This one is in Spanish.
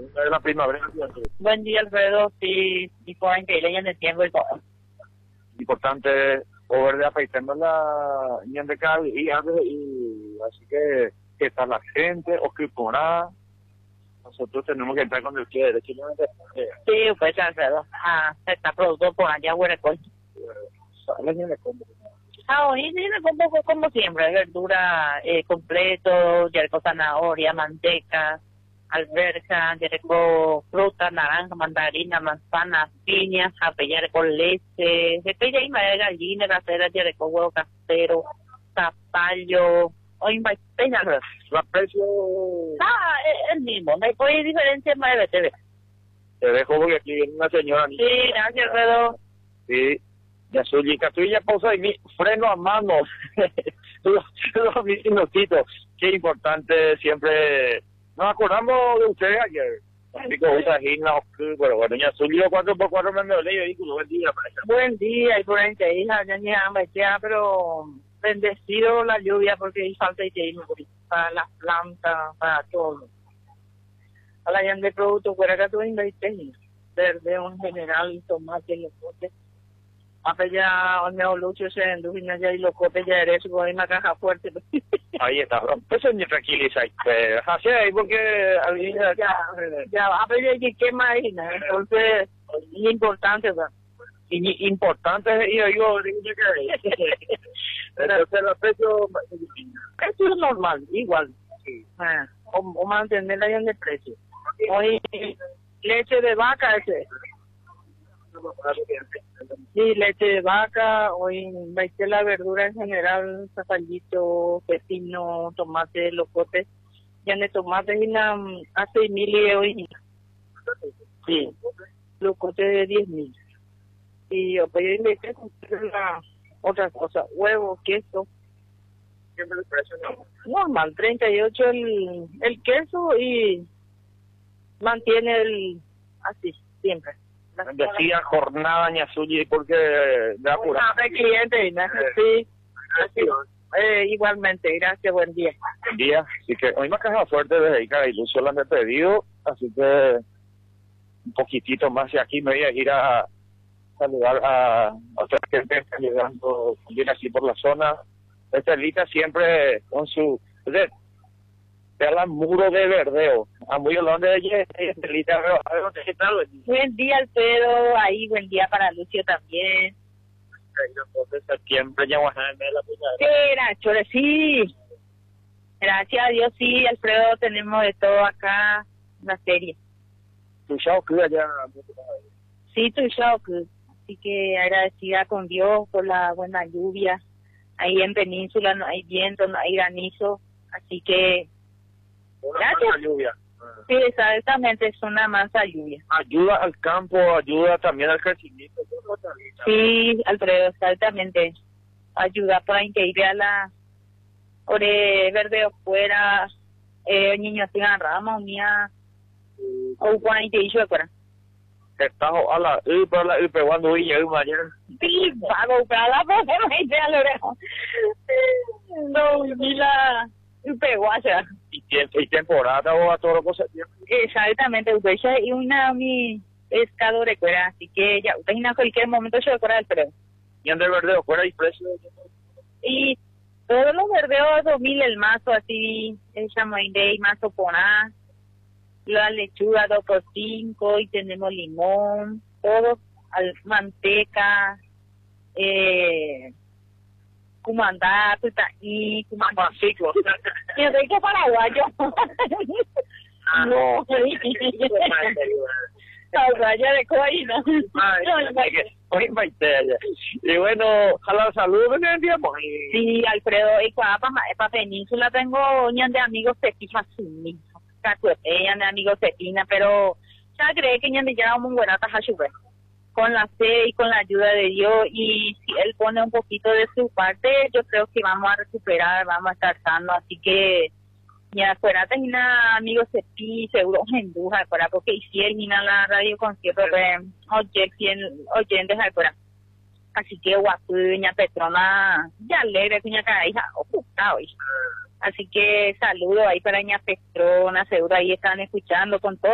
de la primavera. Buen día, Alfredo. Sí, y por increíble ya en el tiempo y todo. Importante poder de afeitarnos la niña de cada día y así que está la gente o que por nada. Nosotros tenemos que entrar con el pie derecho. Sí, pues Alfredo. Está producto por allá, Huerecol. Hoy sí me compro como siempre, verdura completo, ya con zanahoria, manteca, alberja, ya con fruta, naranja, mandarina, manzana, piña, apellar con leche, cepilla y de gallina, casera, ya con huevo casero, zapallo, hoy va a ¿La precio? el mismo, no hay diferencia más de BTV. Te dejo porque aquí viene una señora. Sí, gracias, Alfredo. Sí. Ya su ya pausa y mi freno a mano. los minutitos. Qué importante siempre. Nos acordamos de ustedes ayer. Pero bueno, ya subió 4x4 me dio vehículo. Buen día, Buen día, y por ahí que hija, ya ni hambre, pero bendecido la lluvia porque hay falta de que para las plantas, para todo. A la llave de productos, fuera que tú invertís, verde en general, tomate, locote. Ya, el Lucho se enduvina ya y locote ya eres con una caja fuerte. Ahí está, eso me tranquiliza. Así ahí porque ya, ¿qué más? Entonces, es importante, ¿verdad? Importante y yo entonces el precio esto es normal, igual. Sí. O mantener la de precio. Hoy leche de vaca ese. Sí, leche de vaca, hoy la verdura en general, zapallito, pepino, tomate, locote. Ya de tomate y a 6.000 hoy. Sí, locote de 10.000. Y yo pedí leche con la otra cosa, huevo, queso. Siempre el precio normal, 38 el queso y mantiene el así, siempre. Decía jornada Ñazulli porque de apura. Cliente, sí. Igualmente, gracias, buen día. Buen día, así que hoy me ha quedado fuerte desde ahí, cada ilusión las he pedido, así que un poquitito más y aquí me voy a ir a saludar a otra gente que está llegando bien aquí por la zona. Estelita siempre con su... Te hablan muro de verdeo. A muy donde ella Estelita, ¿qué tal? Buen día, Alfredo. Ahí, buen día para Lucio también. Siempre ya sí. Gracias a Dios, sí, Alfredo, tenemos de todo acá, una serie. Tu show que allá. Sí, tu show, así que agradecida con Dios por la buena lluvia. Ahí en Península no hay viento, no hay granizo, así que gracias. Lluvia. Sí, exactamente, es una mansa lluvia. Ayuda al campo, ayuda también al crecimiento. Sí, Alfredo, exactamente. Ayuda para increíble a la ore verde afuera, niños tengan rama, unía, o cuando hizo afuera. Estás a la cuando vine mañana. Sí, vago, para la próxima idea, Lorejo. No, vi la guacha. Y temporada o a todo lo que se tiene. Exactamente, usted y una mi pescador de cuera, así que ya, usted en cualquier momento se recuerda el precio. Y ande verdeo, fuera y precio. Y todos los verdeos 2000 el mazo, así, el chamoy de mazo poná, la lechuga 2x5 y tenemos limón, todo, manteca, cumandá, y cumandaciclo. Yo soy que paraguayo. No, paraguayo de coina. Y bueno, ojalá salud en el tiempo. Sí, Alfredo, y para Península tengo unión de amigos de Tifasumi, de amigos de Tina, pero ya cree que ya me lleva muy buena taja con la fe y con la ayuda de Dios, y si Él pone un poquito de su parte, yo creo que vamos a recuperar, vamos a estar sanos, así que ya fuera tenía amigos de ti, seguro en duda, porque hicieron la radio concierto de oyentes afuera. Así que guapuña, Petrona, ya alegre, cuña cada hija, ocupado. Así que saludo ahí para ña Petrona, seguro ahí están escuchando con todo.